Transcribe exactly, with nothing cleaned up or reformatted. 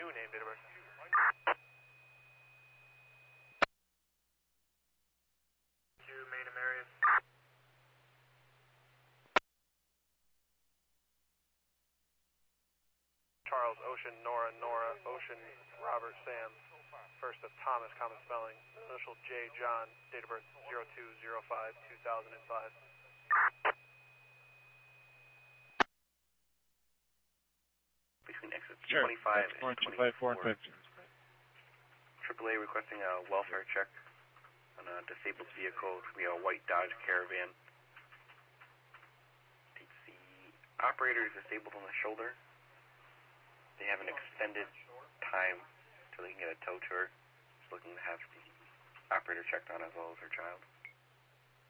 new name, date of birth. Two main Marius. Charles, Ocean, Nora, Nora, Ocean, Robert, Sam. First of Thomas, common spelling. Initial J, John, date of birth zero two zero five two thousand five. Between exits Sure. twenty-five and twenty-four. triple A requesting a welfare check on a disabled vehicle. It's going to be a white Dodge Caravan. The operator is disabled on the shoulder. They have an extended time till they can get a tow tour. Just looking to have the operator checked on as well as her child.